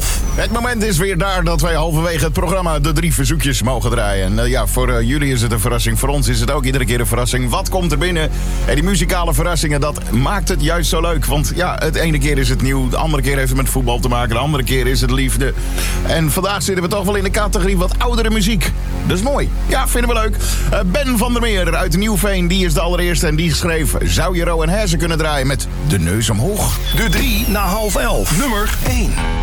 11. Het moment is weer daar dat wij halverwege het programma de 3 verzoekjes mogen draaien. En voor jullie is het een verrassing, voor ons is het ook iedere keer een verrassing. Wat komt er binnen? En die muzikale verrassingen, dat maakt het juist zo leuk. Want ja, het ene keer is het nieuw, de andere keer heeft het met voetbal te maken, de andere keer is het liefde. En vandaag zitten we toch wel in de categorie wat oudere muziek. Dat is mooi. Ja, vinden we leuk. Ben van der Meer uit Nieuwveen, die is de allereerste en die schreef: zou je Rowan Hezen kunnen draaien met De Neus Omhoog? De 3 na half 11. Nummer 1.